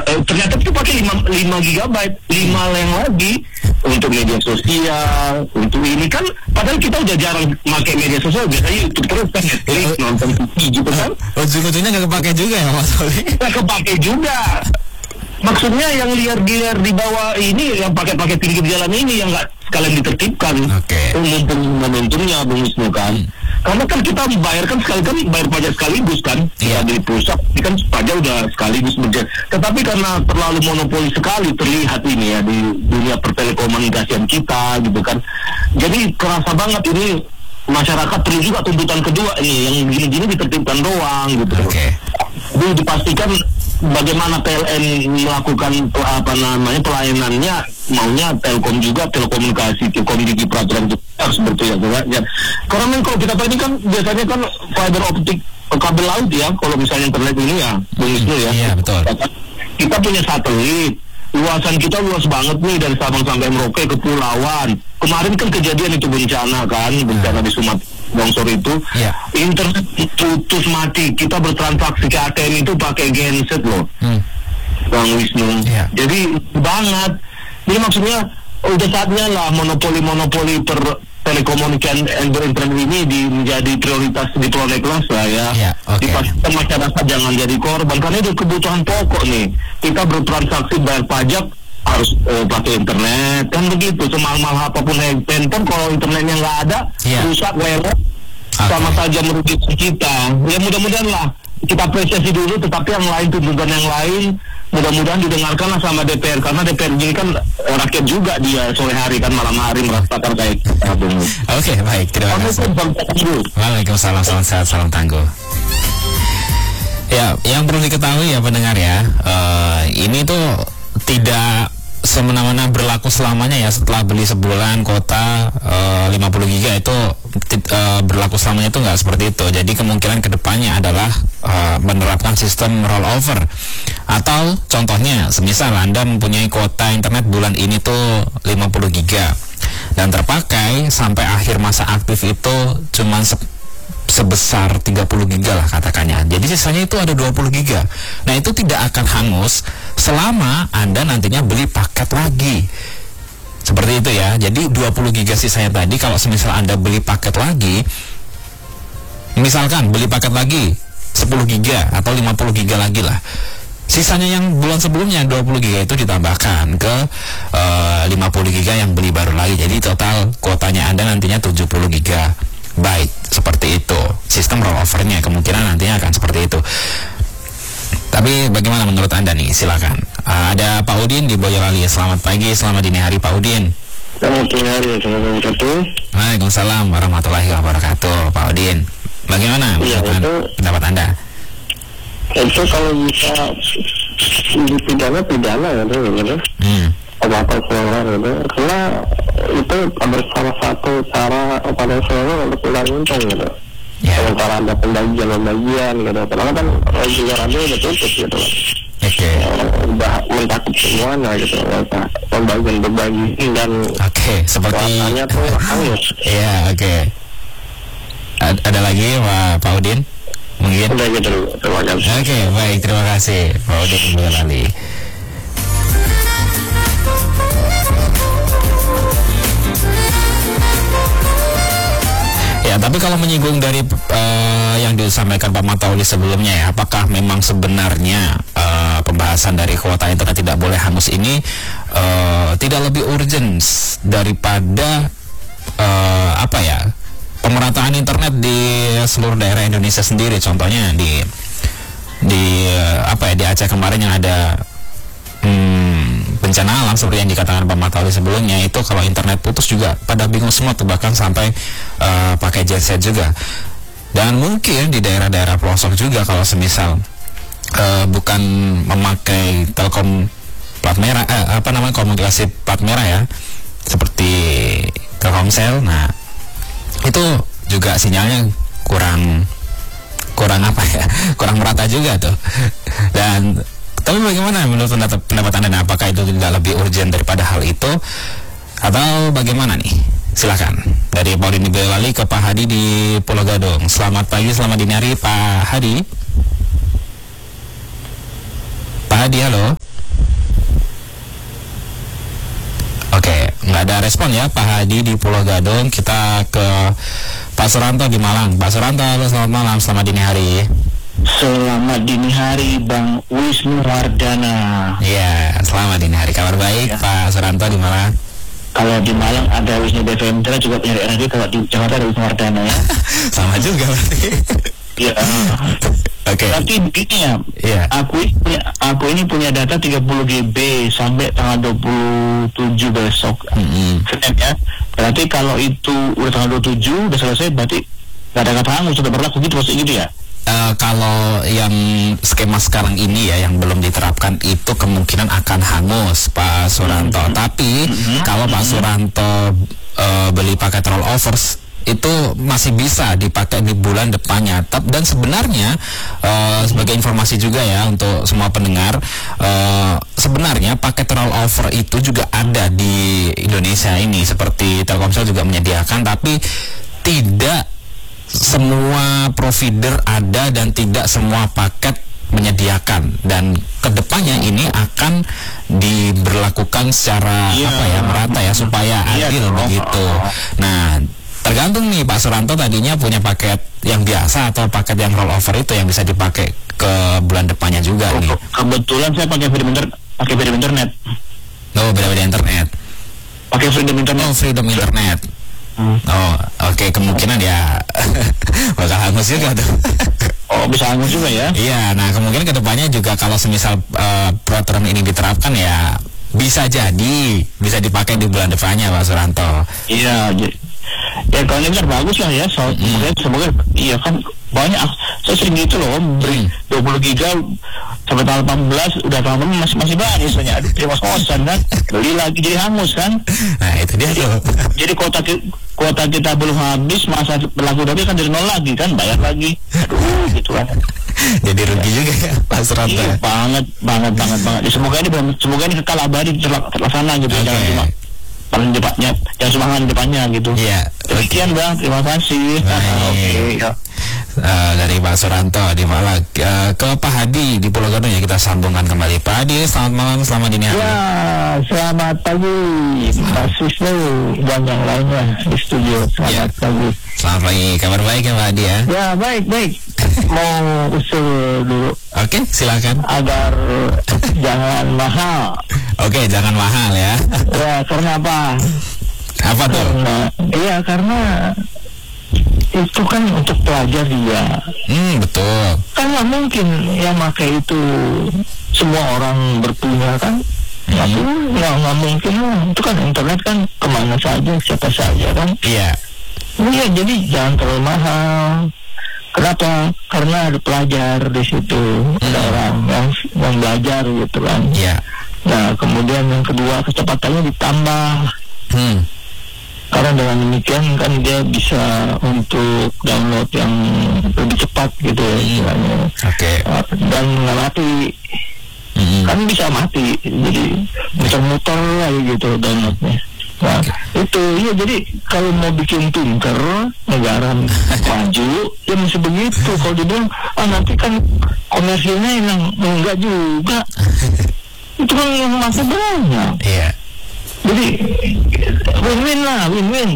ternyata itu pakai 5 gigabyte, 5 yang lagi untuk media sosial, untuk ini kan, padahal kita udah jarang pakai media sosial, biasanya YouTube terus kan, Netflix, nonton TV gitu kan. Ujung-ujungnya nggak kepake juga ya Mas Oli? Nggak kepake juga. Maksudnya yang liar-liar di bawah ini, yang pakai pinggir jalan ini, yang nggak sekalian ditertibkan. Oke. Mumpung momentumnya, Bung Wisnu kan. Karena kan kita bayar kan bayar pajak sekaligus kan. Iya. Di pusat, ini kan pajak udah sekaligus berjalan. Tetapi karena terlalu monopoli sekali terlihat ini ya di dunia pertelekomunikasian kita gitu kan. Jadi kerasa banget ini masyarakat perlu juga tuntutan kedua ini, yang gini-gini ditertibkan doang gitu. Oke. Jadi dipastikan bagaimana PLN melakukan pelayanannya, maunya Telkom juga, telekomunikasi, Telkom Digi peraturan itu harus bertugas ya. Karena memang kalau kita ini kan biasanya kan fiber optik kabel laut ya, kalau misalnya internet ini ya, Bung Wisnu ya. Iya betul. Kita punya satelit, luasan kita luas banget nih dari Sabang sampai Merauke, kepulauan. Kemarin kan kejadian itu bencana di Sumatera, longsor itu. Yeah. Internet putus mati, kita bertransaksi ke ATM itu pakai genset loh, Bang Wisnu. Yeah. Jadi banget. Jadi maksudnya udah saatnya lah monopoli telekomunikasi internet ini menjadi prioritas di prolegnas lah ya. Yeah, okay. Dipastikan masyarakat jangan jadi korban, karena itu kebutuhan pokok nih. Kita bertransaksi bayar pajak harus pakai internet kan begitu. Semahal-mahal apapun handphone, kalau internetnya nggak ada, rusak, lewat, sama saja merugikan kita. Ya mudah-mudahan lah kita apresiasi dulu, tetapi yang lain, tuntutan yang lain mudah-mudahan didengarkan lah sama DPR, karena DPR ini kan rakyat juga dia, sore hari kan malam hari merasakan kayak kita. Oke, baik, terima kasih. Waalaikumsalam, salam sehat, salam tangguh. Ya, yang perlu diketahui ya pendengar ya, ini tuh tidak semena-mena berlaku selamanya ya. Setelah beli sebulan kuota 50 giga itu berlaku selamanya, itu nggak seperti itu. Jadi kemungkinan kedepannya adalah menerapkan sistem rollover, atau contohnya semisal Anda mempunyai kuota internet bulan ini tuh 50 giga dan terpakai sampai akhir masa aktif itu cuman sebesar 30 giga lah katakannya. Jadi sisanya itu ada 20 giga. Nah itu tidak akan hangus selama Anda nantinya beli paket lagi. Seperti itu ya. Jadi 20 giga sisanya tadi, kalau semisal Anda beli paket lagi, misalkan beli paket lagi 10 giga atau 50 giga lagi lah, sisanya yang bulan sebelumnya 20 giga itu ditambahkan ke 50 giga yang beli baru lagi. Jadi total kuotanya Anda nantinya 70 giga. Baik, seperti itu sistem rollovernya, kemungkinan nantinya akan seperti itu. Tapi bagaimana menurut Anda nih? Silakan. Ada Pak Udin di Boyolali. Selamat pagi, selamat dini hari Pak Udin. Selamat dini hari, assalamualaikum. Waalaikumsalam warahmatullahi wabarakatuh Pak Udin. Bagaimana pendapat Anda? Itu kalau bisa dipidana ya itu apa keluar gitu, karena itu ada salah satu cara pada seluruh untuk keluar untung gitu. Kalau cara ada pembagian gitu, karena kan juga radio udah tutup gitu. Udah mencakup semuanya gitu, pembagian dan seperti rasanya tuh hangus. Iya, ada lagi Pak Udin? Mungkin udah gitu, terima kasih. Baik, terima kasih Pak Udin Boyolali. Ya, tapi kalau menyinggung dari yang disampaikan Pak Matauli sebelumnya ya, apakah memang sebenarnya pembahasan dari kuota internet tidak boleh hangus ini tidak lebih urgent daripada pemerataan internet di seluruh daerah Indonesia sendiri? Contohnya di Aceh kemarin yang ada bencana alam seperti yang dikatakan Pak Matauli sebelumnya, itu kalau internet putus juga pada bingung semua tuh, bahkan sampai pakai genset juga. Dan mungkin di daerah-daerah pelosok juga, kalau semisal bukan memakai Telkom plat merah, komunikasi plat merah ya, seperti Telkomsel, nah itu juga sinyalnya kurang merata juga tuh. Dan tapi bagaimana menurut pendapat Anda? Apakah itu tidak lebih urgent daripada hal itu, atau bagaimana nih? Silakan. Dari Pak Udin di Boyolali ke Pak Hadi di Pulau Gadung. Selamat pagi, selamat dini hari Pak Hadi. Pak Hadi, halo. nggak ada respon ya Pak Hadi di Pulau Gadung. Kita ke Pak Suranto di Malang. Pak Suranto, halo, selamat malam, selamat dini hari. Selamat dini hari Bang Wisnu Wardana. Iya, selamat dini hari. Kabar baik ya. Pak Suranto di Malang. Kalau di Malang ada Wisnu BVM, juga punya radio. Kalau di Jakarta ada Wisnu Wardana ya. Sama juga berarti. Iya. Oke. Tapi begini ya. Iya. Aku ini punya data 30 GB sampai tanggal 27 besok. Senin ya. Berarti kalau itu udah tanggal 27 udah selesai, berarti nggak ada kata hangus, sudah berlaku gitu, maksudnya gitu ya. Kalau yang skema sekarang ini ya yang belum diterapkan itu kemungkinan akan hangus Pak Suranto. Tapi kalau Pak Suranto beli paket rollovers itu masih bisa dipakai di bulan depannya. Dan sebenarnya sebagai informasi juga ya untuk semua pendengar, sebenarnya paket rollover itu juga ada di Indonesia ini, seperti Telkomsel juga menyediakan, tapi tidak semua provider ada dan tidak semua paket menyediakan, dan kedepannya ini akan diberlakukan secara merata ya, supaya adil begitu. Nah, tergantung nih Pak Suranto tadinya punya paket yang biasa atau paket yang rollover itu yang bisa dipakai ke bulan depannya juga nih. Kebetulan saya pakai Freedom Internet. Oh, beda-beda internet. Pakai Freedom Internet. Oh, Freedom Internet. Oh, oke, kemungkinan ya bakal hangus juga tuh. Oh, bisa hangus juga ya? Iya, nah kemungkinan kedepannya juga kalau semisal peraturan ini diterapkan ya bisa jadi bisa dipakai di bulan depannya Pak Suranto. Iya, ya kalau ini benar bagus lah ya. Semoga iya kan banyak. Saya sering gitu loh, beri 20 giga sampai tanggal 18 udah tanggal masih banyak misalnya. Aduh, terima kosan kan, beli lagi jadi hangus kan. Nah itu dia tuh. Jadi kuota kita belum habis, masa berlaku tapi kan dari nol lagi kan, bayar lagi. Aduh, gitu kan. Jadi rugi juga ya Pak Suranto. Iya, banget. Ya, semoga ini kekal abadi terlaksana gitu. Jangan cuma paling depannya, yang semangat depannya gitu. Iya. Demikian Bang, terima kasih. Oke. Ya. Dari Pak Suranto di Malang ke Pak Hadi di Pulau Gadung ya, kita sambungkan kembali. Pak Hadi, selamat malam, selamat dini hari. Ya, selamat pagi Mas Wisnu dan yang lainnya di studio. Selamat pagi. Selamat pagi, kabar baik ya Pak Hadi ya? Ya, baik. Mau usul dulu. Oke, silakan. Agar jangan mahal. Oke, jangan mahal ya. Ya, karena apa? Apa tuh? Karena itu kan untuk pelajar dia. Betul. Kan nggak mungkin yang pakai itu semua orang berpunya kan. Nggak mungkin lah. Itu kan internet kan kemana saja, siapa saja kan. Iya. Iya, jadi jangan terlalu mahal. Kenapa? Karena ada pelajar di situ, ada orang yang belajar gitu kan. Iya. Nah, kemudian yang kedua, kecepatannya ditambah. Karena dengan demikian kan dia bisa untuk download yang lebih cepat gitu istilahnya. Oke. Dan nggak mati. Kan bisa mati, jadi muter-muter lagi gitu downloadnya. Nah, itu ya, jadi kalau mau bikin pinter negara maju ya mesti begitu. Kalau dibilang nanti kan komersilnya yang enggak juga, itu kan yang masih banyak. Iya. Jadi win-win lah, win-win.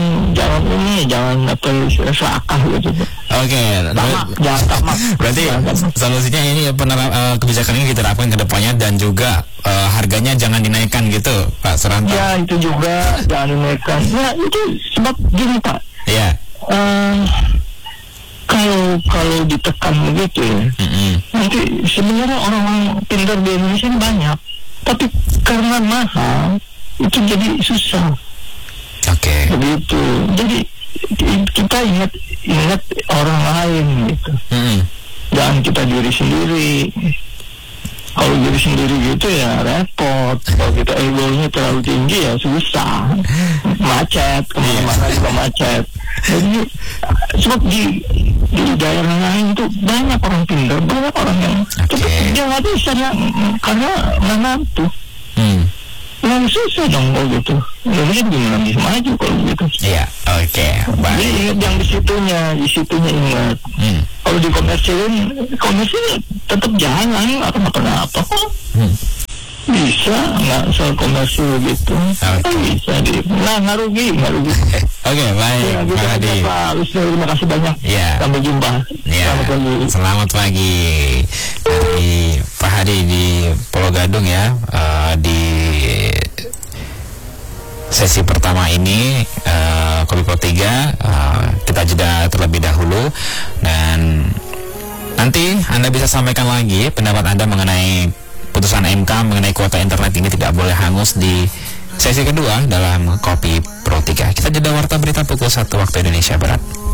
Jangan apa seakah gitu. Oke. Jangan tamak. Berarti solusinya ini kebijakan ini diterapkan ke depannya, dan juga harganya jangan dinaikkan gitu Pak Suranto. Ya, itu juga jangan dinaikkan. Ya, itu sebab gini Pak. Iya. Kalau ditekan begitu ya, nanti sebenarnya orang pintar di Indonesia banyak, tapi karena mahal itu jadi susah. Oke. Begitu. Jadi kita ingat orang lain gitu. Jangan kita diri sendiri. Kalau diri sendiri gitu ya repot. Kalau kita egonya terlalu tinggi ya susah. Macet, kemana-mana juga macet. Jadi sebab di daerah lain itu banyak orang pintar, banyak orang yang tapi dia nggak bisa karena nggak mampu. Yang susah dong kalau gitu. Jadi gimana bisa maju kalau gitu? Iya, oke. Jadi ingat yang di situnya ingat. Kalau di komersil tetap jalan, atau kenapa kok? Bisa bisa, nggak komersil gitu. Bisa nggak rugi. Oke, baik, ya, gitu Pak Hadi. Pak Wisnu, terima kasih banyak. Ya. Sampai jumpa. Ya. Selamat pagi dari Pak Hadi di Pulau Gadung ya. Di sesi pertama ini Kopi Pro 3 kita jeda terlebih dahulu, dan nanti Anda bisa sampaikan lagi pendapat Anda mengenai putusan MK mengenai kuota internet ini tidak boleh hangus di sesi kedua dalam Kopi Pro 3. Kita jeda warta berita pukul 1 waktu Indonesia Barat.